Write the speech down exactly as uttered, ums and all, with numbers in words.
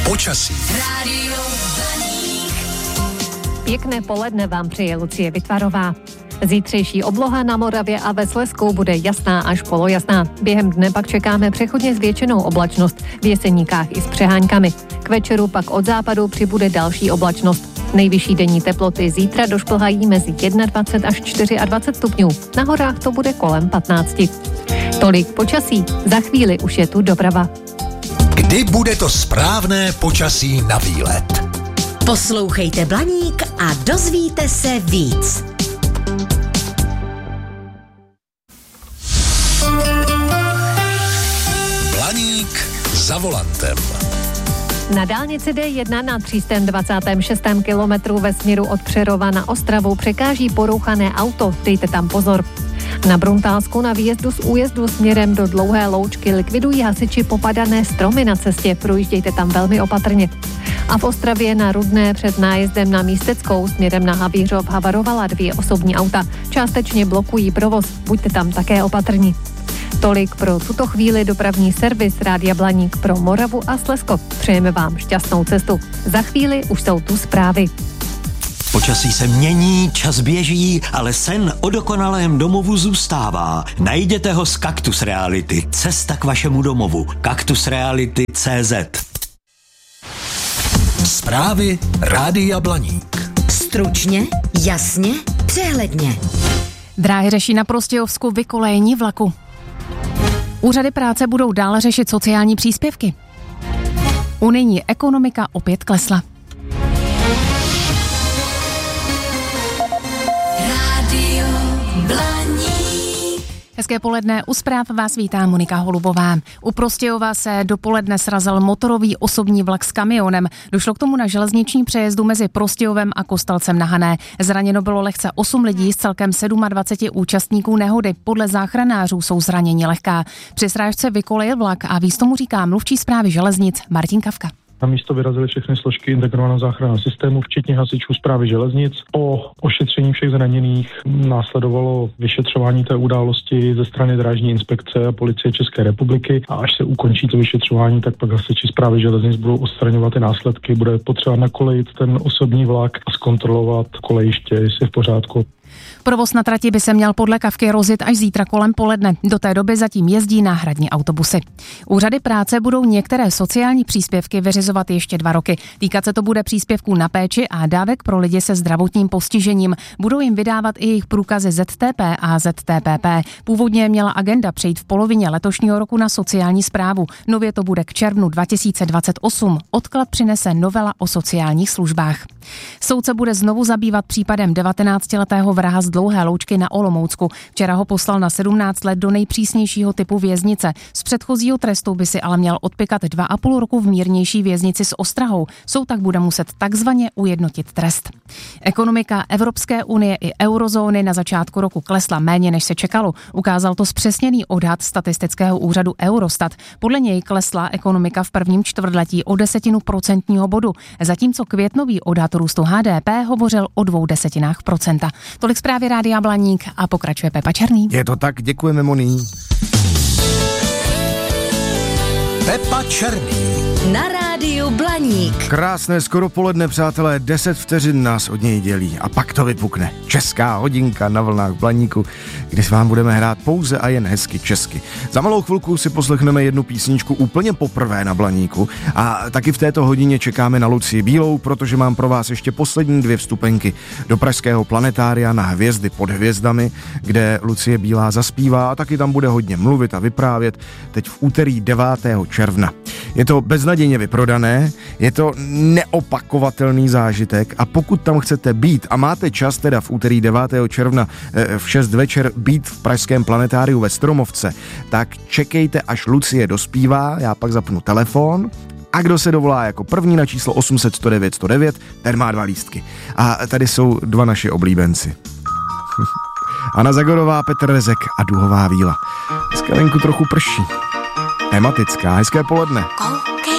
Počasí. Rádio Pěkné poledne vám přeje Lucie Vytvarová. Zítřejší obloha na Moravě a ve Slezsku bude jasná až polojasná. Během dne pak čekáme přechodně zvětšenou oblačnost, v Jeseníkách i s přeháňkami. K večeru pak od západu přibude další oblačnost. Nejvyšší denní teploty zítra došplhají mezi dvacet jedna až dvacet čtyři stupňů. Na horách to bude kolem patnáct. Tolik počasí, za chvíli už je tu doprava. Kdy bude to správné počasí na výlet? Poslouchejte Blaník a dozvíte se víc. Blaník za volantem. Na dálnici D jedna na tři sta dvacátém šestém kilometru ve směru od Přerova na Ostravu překáží porouchané auto, dejte tam pozor. Na Bruntálsku na výjezdu z újezdu směrem do Dlouhé Loučky likvidují hasiči popadané stromy na cestě, projíždějte tam velmi opatrně. A v Ostravě na Rudné před nájezdem na Místeckou směrem na Havířov havarovala dvě osobní auta, částečně blokují provoz, buďte tam také opatrní. Tolik pro tuto chvíli dopravní servis Rádia Blaník pro Moravu a Slezsko. Přejeme vám šťastnou cestu. Za chvíli už jsou tu zprávy. Počasí se mění, čas běží, ale sen o dokonalém domovu zůstává. Najděte ho z Kaktus Reality. Cesta k vašemu domovu. kaktus reality tečka cé zet. Zprávy Rádia Blaník. Stručně, jasně, přehledně. Dráhy řeší na Prostějovsku vykolejení vlaku. Úřady práce budou dále řešit sociální příspěvky. Unijní ekonomika opět klesla. Rádio Blaník. Hezké poledne, u zpráv vás vítá Monika Holubová. U Prostějova se dopoledne srazil motorový osobní vlak s kamionem. Došlo k tomu na železniční přejezdu mezi Prostějovem a Kostelcem na Hané. Zraněno bylo lehce osm lidí z celkem dvacet sedm účastníků nehody. Podle záchranářů jsou zranění lehká. Při srážce vykolejil vlak a víc tomu říká mluvčí správy železnic Martin Kavka. Na místo vyrazily všechny složky integrovaného záchranného systému, včetně hasičů správy železnic. Po ošetření všech zraněných následovalo vyšetřování té události ze strany Drážní inspekce a Policie České republiky a až se ukončí to vyšetřování, tak pak hasiči správy železnic budou odstraňovat ty následky. Bude potřeba nakolejit ten osobní vlak a zkontrolovat kolejiště, jestli je v pořádku. Provoz na trati by se měl podle Kavky rozjet až zítra kolem poledne. Do té doby zatím jezdí náhradní autobusy. Úřady práce budou některé sociální příspěvky vyřizovat ještě dva roky. Týkat se to bude příspěvků na péči a dávek pro lidi se zdravotním postižením. Budou jim vydávat i jejich průkazy zet té pé a zet té pé pé. Původně měla agenda přejít v polovině letošního roku na sociální správu. Nově to bude k červnu dva tisíce dvacet osm. Odklad přinese novela o sociálních službách. Soudce bude znovu zabývat případem devatenáctiletého vraha z Dlouhé Loučky na Olomoucku. Včera ho poslal na sedmnáct let do nejpřísnějšího typu věznice. Z předchozího trestu by si ale měl odpikat dva a půl roku v mírnější věznici s ostrahou. Soud tak bude muset takzvaně ujednotit trest. Ekonomika Evropské unie i eurozóny na začátku roku klesla méně, než se čekalo. Ukázal to zpřesněný odhad statistického úřadu Eurostat. Podle něj klesla ekonomika v prvním čtvrtletí o desetinu procentního bodu, zatímco květnový odhad růstu há dé pé hovořil o dvou desetinách procenta. Tolik zprávy Rádia Blaník a pokračuje Pepa Černý. Je to tak, děkujeme, Moni. Pepa Černý. Na Rádiu Blaník. Krásné skoro poledne, přátelé, deset vteřin nás od něj dělí a pak to vypukne. Česká hodinka na vlnách Blaníku, kde s vám budeme hrát pouze a jen hezky česky. Za malou chvilku si poslechneme jednu písničku úplně poprvé na Blaníku a taky v této hodině čekáme na Lucii Bílou, protože mám pro vás ještě poslední dvě vstupenky do pražského planetária na Hvězdy pod hvězdami, kde Lucie Bílá zaspívá a taky tam bude hodně mluvit a vyprávět teď v úterý devátého června. Je to beznadějně vyprodané, je to neopakovatelný zážitek a pokud tam chcete být a máte čas teda v úterý devátého června v šest večer být v pražském planetáriu ve Stromovce, tak čekejte, až Lucie dospívá, já pak zapnu telefon a kdo se dovolá jako první na číslo osm set sto devět sto devět, ten má dva lístky. A tady jsou dva naši oblíbenci. Anna Zagorová, Petr Rezek a Duhová víla. Dneska venku trochu prší. Tematická, hezké poledne.